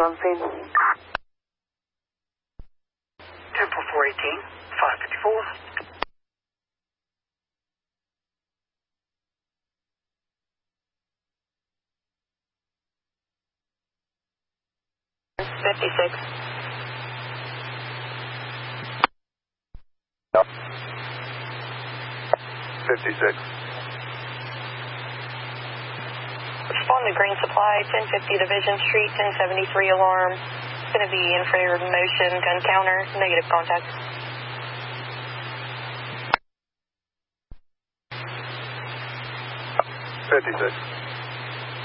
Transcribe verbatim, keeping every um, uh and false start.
On scene. ten four four eighteen, five fifty-four. fifty-six. fifty-six. Respond to Green Supply, ten fifty Division Street, ten seventy-three alarm. It's going to be infrared motion, gun counter, negative contact. fifty-six.